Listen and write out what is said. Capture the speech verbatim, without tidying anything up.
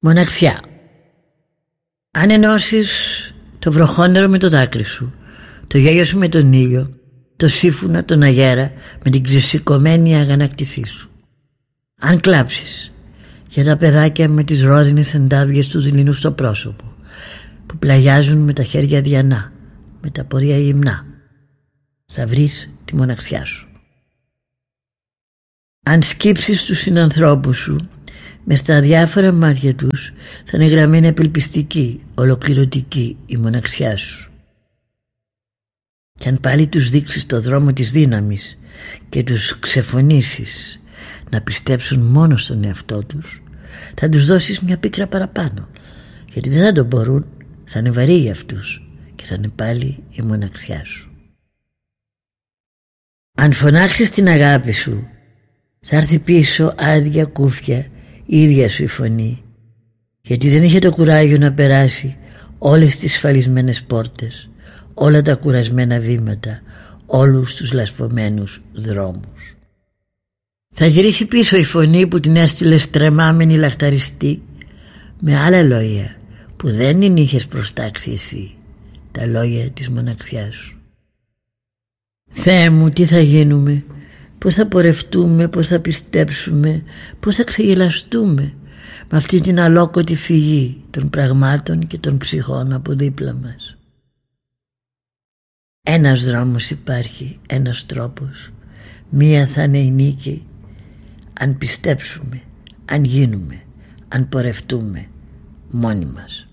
Μοναξιά. Αν ενώσεις το βροχόνερο με το δάκρυ σου, το γέλιο σου με τον ήλιο, το σύμφωνα, τον αγέρα με την ξεσηκωμένη αγανάκτησή σου. Αν κλάψεις για τα παιδάκια με τις ρόζινες εντάβιες του δειλινού στο πρόσωπο, που πλαγιάζουν με τα χέρια διανά, με τα πορεία γυμνά, θα βρεις τη μοναξιά σου. Αν σκύψεις τους συνανθρώπους σου, μες στα διάφορα μάτια τους θα είναι γραμμένη απελπιστική, ολοκληρωτική η μοναξιά σου. Και αν πάλι τους δείξεις το δρόμο της δύναμης και τους ξεφωνήσεις να πιστέψουν μόνο στον εαυτό τους, θα τους δώσεις μια πίκρα παραπάνω, γιατί δεν θα το μπορούν, θα είναι βαρύ για αυτούς και θα είναι πάλι η μοναξιά σου. Αν φωνάξεις την αγάπη σου, θα έρθει πίσω άδεια κούφια η ίδια σου η φωνή, γιατί δεν είχε το κουράγιο να περάσει όλες τις σφαλισμένες πόρτες, όλα τα κουρασμένα βήματα, όλους τους λασπωμένους δρόμους. Θα γυρίσει πίσω η φωνή που την έστειλες τρεμάμενη λαχταριστή, με άλλα λόγια που δεν την είχες προστάξει εσύ, τα λόγια της μοναξιάς σου. Θεέ μου, τι θα γίνουμε, πώς θα πορευτούμε, πώς θα πιστέψουμε, πώς θα ξεγελαστούμε με αυτή την αλόκοτη φυγή των πραγμάτων και των ψυχών από δίπλα μας. Ένας δρόμος υπάρχει, ένας τρόπος, μία θα είναι η νίκη, αν πιστέψουμε, αν γίνουμε, αν πορευτούμε μόνοι μας.